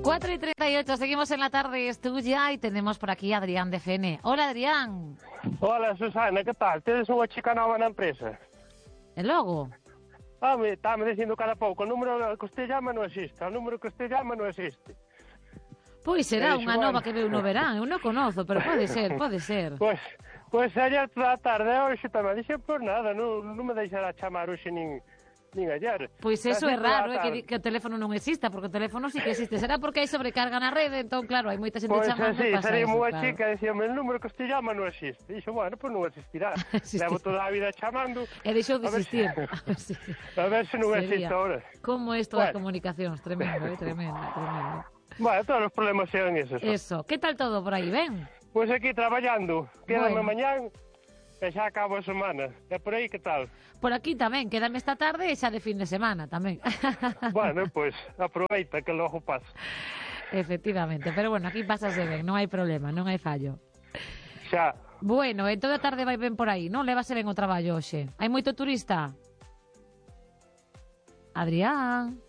4:38, seguimos en la tarde, es tuya y tenemos por aquí a Adrián de Fene. Hola, Adrián. Hola, Susana, que tal? Tedes unha chica nova na empresa? E logo? Me estame dicindo cada pouco, o número que usted llama non existe, o número que usted llama non existe. Pois será unha nova que veu no verán, eu non conozo, pero pode ser. Pois ayer toda a tarde, hoxe tamén, dixe, por nada, non me deixará chamar hoxe nin ayer. Pois eso é raro, que o teléfono non exista, porque o teléfono sí que existe. Será porque hai sobrecarga na rede, entón, claro, hai moita xente chamando e pasa sería eso, unha claro. chica, decíame, el número que usted llama non existe. Dixo, bueno, pois non existirá. Levo toda a vida chamando. E deixou de existir. A ver se non existe ahora. Como isto das comunicacións, tremendo, tremendo. Bueno, todos os problemas sean esos. Eso, que tal todo por aí, ben? Pois aquí traballando, quédame mañán e xa acabo a semana. E por aí que tal? Por aquí tamén, quédame esta tarde e xa de fin de semana tamén. Bueno, pois aproveita que logo pasa. Efectivamente, pero bueno, aquí pásase ben, non hai problema, non hai fallo. Xa. Bueno, e toda a tarde vai ben por aí, non? Levase ben o traballo hoxe. Hai moito turista? Adrián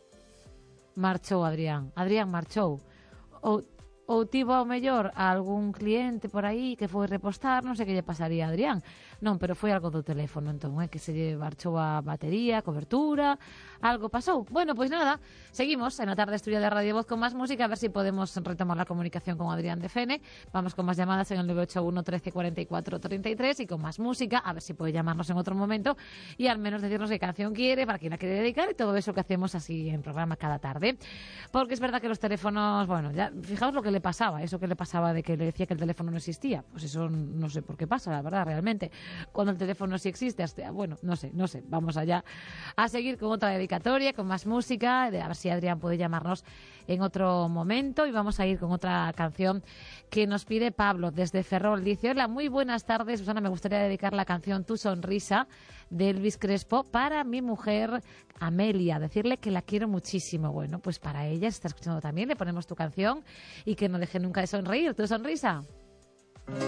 marchou. Ou tivo ao mellor a algún cliente por aí que foi repostar, non sei que lle pasaría a Adrián. Non, pero foi algo do teléfono, entón, que se lle marchou a batería, a cobertura, algo pasou. Bueno, pois nada, seguimos en a tarde estudia de Radio Voz con máis música, a ver si podemos retomar la comunicación con Adrián de Fene. Vamos con máis llamadas en el 981 13 44 33 y con máis música, a ver si puede llamarnos en otro momento y al menos decirnos qué canción quiere, para quién la quiere dedicar y todo eso que hacemos así en programa cada tarde. Porque es verdad que los teléfonos, bueno, ya fijaos lo que le pasaba, eso que le pasaba de que le decía que el teléfono no existía, pues eso no sé por qué pasa, la verdad, realmente, cuando el teléfono sí existe, hasta, bueno, no sé, vamos allá a seguir con otra dedicatoria, con más música, a ver si Adrián puede llamarnos en otro momento, y vamos a ir con otra canción que nos pide Pablo desde Ferrol. Dice: hola, muy buenas tardes, Susana, me gustaría dedicar la canción Tu Sonrisa de Elvis Crespo para mi mujer Amelia, decirle que la quiero muchísimo. Bueno, pues para ella, si está escuchando también, le ponemos tu canción y que no deje nunca de sonreír. Tu sonrisa.